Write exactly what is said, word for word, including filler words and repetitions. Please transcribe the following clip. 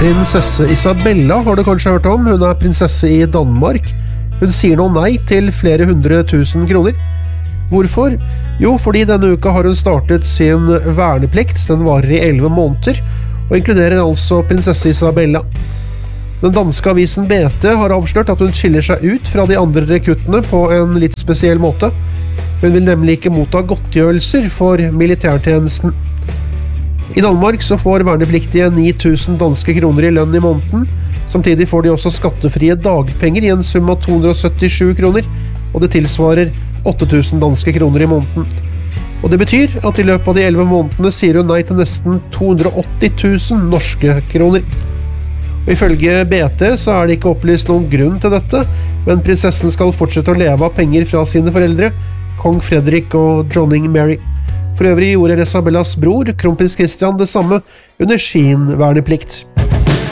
Prinsesse Isabella har du kanskje hørt om. Hun er prinsesse i Danmark. Hun sier nå nei til flere hundre tusen kroner. Hvorfor? Jo, fordi denne uka har hun startet sin verneplikt. Den varer i elleve måneder, og inkluderer altså prinsesse Isabella. Den danske avisen B T har avslørt at hun skiller seg ut fra de andre rekruttene på en litt spesiell måte. Hun vil nemlig ikke motta godtgjørelser for militærtjenesten. I Danmark så får vernepliktige ni tusen danske kroner i lønn i måneden. Samtidig får de også skattefrie dagpenger i en sum av to hundre syttisju kroner, og det tilsvarer åtte tusen danske kroner i måneden. Og det betyr at i løpet av de elleve månedene sier hun nei til nesten to hundre åtti tusen norske kroner. Og ifølge B T så er det ikke opplyst noen grunn til dette, men prinsessen skal fortsette å leve av penger fra sine foreldre, kong Fredrik og dronning Mary. For øvrig gjorde Isabellas bror, kronprins Christian, det samme under sin verneplikt.